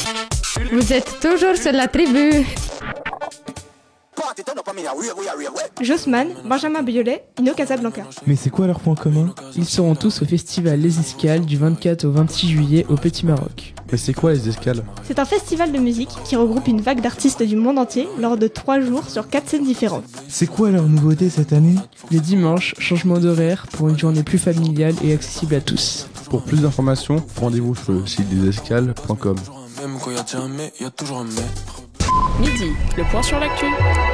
Vous êtes toujours sur la tribu. Jossman, Benjamin Biolay, Ino Casablanca. Mais c'est quoi leur point commun ? Ils seront tous au festival Les Escales du 24 au 26 juillet au Petit Maroc. Mais c'est quoi les escales ? C'est un festival de musique qui regroupe une vague d'artistes du monde entier lors de 3 jours sur 4 scènes différentes. C'est quoi leur nouveauté cette année ? Les dimanches, changement d'horaire pour une journée plus familiale et accessible à tous. Pour plus d'informations, rendez-vous sur le site desescales.com. Midi, le point sur l'actu.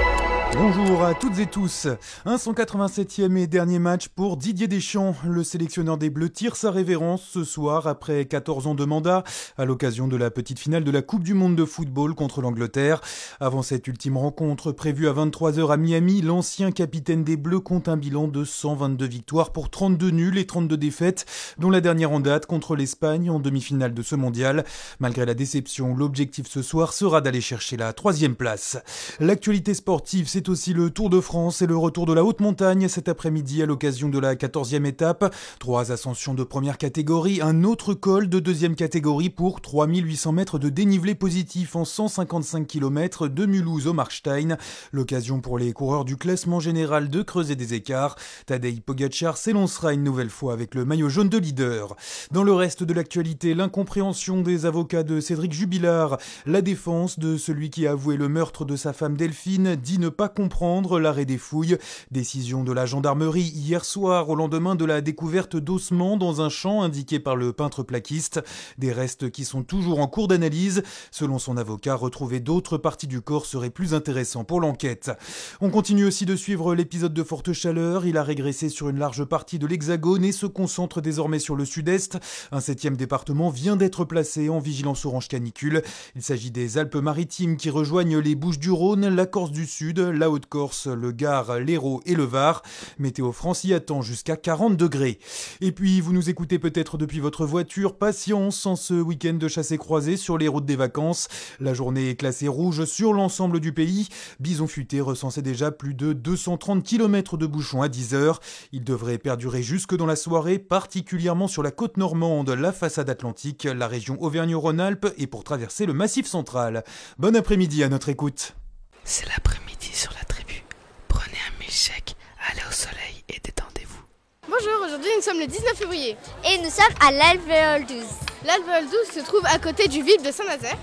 Bonjour à toutes et tous. Un 187e et dernier match pour Didier Deschamps. Le sélectionneur des Bleus tire sa révérence ce soir après 14 ans de mandat à l'occasion de la petite finale de la Coupe du Monde de football contre l'Angleterre. Avant cette ultime rencontre prévue à 23h à Miami, l'ancien capitaine des Bleus compte un bilan de 122 victoires pour 32 nuls et 32 défaites, dont la dernière en date contre l'Espagne en demi-finale de ce mondial. Malgré la déception, l'objectif ce soir sera d'aller chercher la 3e place. L'actualité sportive, c'est aussi le Tour de France et le retour de la haute montagne cet après-midi à l'occasion de la 14e étape. 3 ascensions de première catégorie, un autre col de deuxième catégorie pour 3800 mètres de dénivelé positif en 155 km de Mulhouse au Markstein. L'occasion pour les coureurs du classement général de creuser des écarts. Tadej Pogačar s'élancera une nouvelle fois avec le maillot jaune de leader. Dans le reste de l'actualité, l'incompréhension des avocats de Cédric Jubilard. La défense de celui qui a avoué le meurtre de sa femme Delphine dit ne pas comprendre l'arrêt des fouilles. Décision de la gendarmerie hier soir au lendemain de la découverte d'ossements dans un champ indiqué par le peintre plaquiste. Des restes qui sont toujours en cours d'analyse. Selon son avocat, retrouver d'autres parties du corps serait plus intéressant pour l'enquête. On continue aussi de suivre l'épisode de forte chaleur. Il a régressé sur une large partie de l'Hexagone et se concentre désormais sur le sud-est. Un 7e département vient d'être placé en vigilance orange canicule. Il s'agit des Alpes-Maritimes qui rejoignent les Bouches-du-Rhône, la Corse du Sud, la Haute-Corse, le Gard, l'Hérault et le Var. Météo France y attend jusqu'à 40 degrés. Et puis, vous nous écoutez peut-être depuis votre voiture. Patience en ce week-end de chassé-croisé sur les routes des vacances. La journée est classée rouge sur l'ensemble du pays. Bison Futé recensait déjà plus de 230 km de bouchons à 10 heures. Il devrait perdurer jusque dans la soirée, particulièrement sur la côte normande, la façade atlantique, la région Auvergne-Rhône-Alpes et pour traverser le Massif central. Bon après-midi à notre écoute. C'est l'après-midi sur la tribu. Prenez un milkshake, allez au soleil et détendez-vous. Bonjour, aujourd'hui nous sommes le 19 février. Et nous sommes à l'Alvéole 12. L'Alvéole 12 se trouve à côté du village de Saint-Nazaire.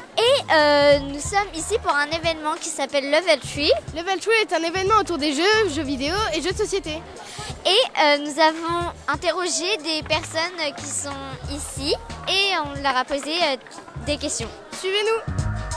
Et nous sommes ici pour un événement qui s'appelle Level Tree. Level Tree est un événement autour des jeux vidéo et jeux de société. Et nous avons interrogé des personnes qui sont ici et on leur a posé des questions. Suivez-nous.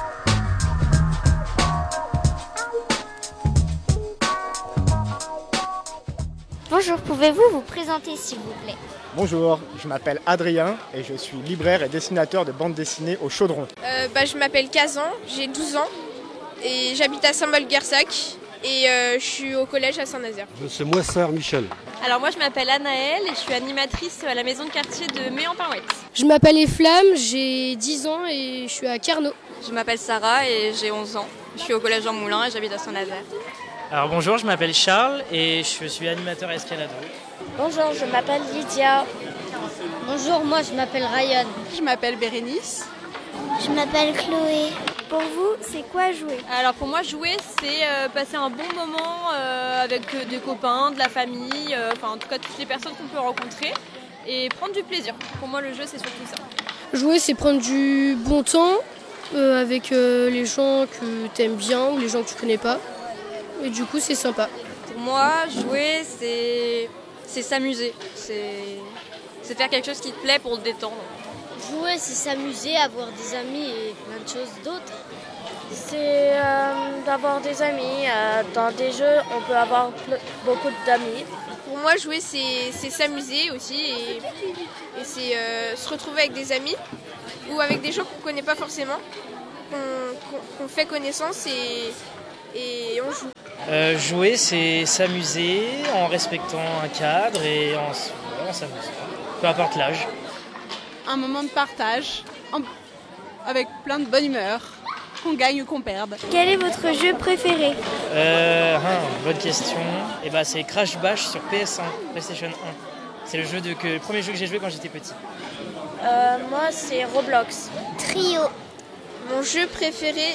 Bonjour, pouvez-vous vous présenter s'il vous plaît ? Bonjour, je m'appelle Adrien et je suis libraire et dessinateur de bande dessinée au Chaudron. Je m'appelle Kazan, j'ai 12 ans et j'habite à Saint-Paul-Guersac et je suis au collège à Saint-Nazaire. C'est moi, sœur Michel. Alors moi je m'appelle Anaëlle et je suis animatrice à la maison de quartier de Méan-Parouette. Je m'appelle Eflamme, j'ai 10 ans et je suis à Carnot. Je m'appelle Sarah et j'ai 11 ans. Je suis au collège Jean Moulin et j'habite à Saint-Nazaire. Alors bonjour, je m'appelle Charles et je suis animateur escaladeur. Bonjour, je m'appelle Lydia. Bonjour, moi je m'appelle Ryan. Je m'appelle Bérénice. Je m'appelle Chloé. Pour vous, c'est quoi jouer ? Alors pour moi, jouer, c'est passer un bon moment avec des copains, de la famille, en tout cas toutes les personnes qu'on peut rencontrer et prendre du plaisir. Pour moi, le jeu, c'est surtout ça. Jouer, c'est prendre du bon temps avec les gens que tu aimes bien ou les gens que tu connais pas. Et du coup, c'est sympa. Pour moi, jouer, c'est s'amuser. C'est faire quelque chose qui te plaît pour te détendre. Jouer, c'est s'amuser, avoir des amis et plein de choses d'autres. C'est d'avoir des amis. Dans des jeux, on peut avoir beaucoup d'amis. Pour moi, jouer, c'est s'amuser aussi et c'est se retrouver avec des amis ou avec des gens qu'on ne connaît pas forcément, qu'on fait connaissance et on joue. Jouer, c'est s'amuser en respectant un cadre et en s'amusant, peu importe l'âge. Un moment de partage avec plein de bonne humeur, qu'on gagne ou qu'on perde. Quel est votre jeu préféré ? Bonne question. C'est Crash Bash sur PS1, PlayStation 1. C'est le premier jeu que j'ai joué quand j'étais petit. Moi, c'est Roblox. Trio. Mon jeu préféré,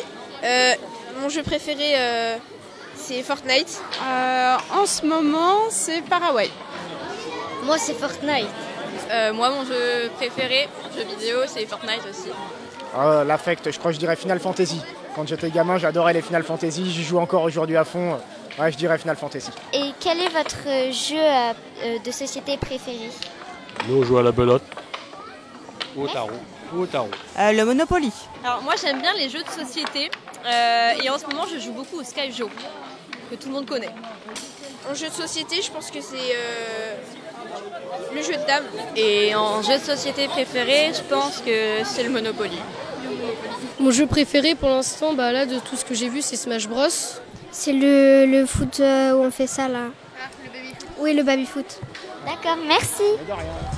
c'est Fortnite. En ce moment, c'est Paraguay. Moi, c'est Fortnite. Moi, mon jeu préféré, jeu vidéo, c'est Fortnite aussi. L'affect, je crois que je dirais Final Fantasy. Quand j'étais gamin, j'adorais les Final Fantasy, j'y joue encore aujourd'hui à fond. Ouais, je dirais Final Fantasy. Et quel est votre jeu de société préféré? Nous, on joue à la belote. Ou au tarot. Le Monopoly. Alors moi, j'aime bien les jeux de société. Et en ce moment, je joue beaucoup au Skype-Geo, que tout le monde connaît. En jeu de société, je pense que c'est le jeu de dames. Et en jeu de société préféré, je pense que c'est le Monopoly. Mon jeu préféré pour l'instant, là, de tout ce que j'ai vu, c'est Smash Bros. C'est le foot où on fait ça là. Le baby-foot. Oui, le baby-foot. D'accord, merci. De rien.